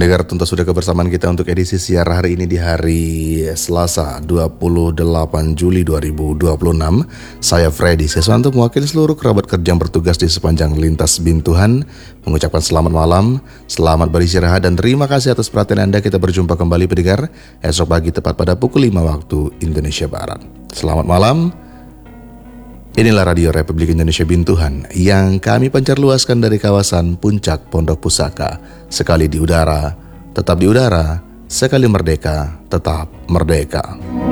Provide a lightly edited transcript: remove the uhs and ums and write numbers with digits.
Pendengar, tentu sudah kebersamaan kita untuk edisi siar hari ini di hari Selasa 28 Juli 2026. Saya Freddy Seswanto mewakili seluruh kerabat kerja yang bertugas di sepanjang lintas Bintuhan mengucapkan selamat malam, selamat beristirahat dan terima kasih atas perhatian Anda. Kita berjumpa kembali pendengar esok pagi tepat pada pukul 5 waktu Indonesia Barat. Selamat malam. Inilah Radio Republik Indonesia Bintuhan yang kami pancar luaskan dari kawasan Puncak Pondok Pusaka. Sekali di udara, tetap di udara. Sekali merdeka, tetap merdeka.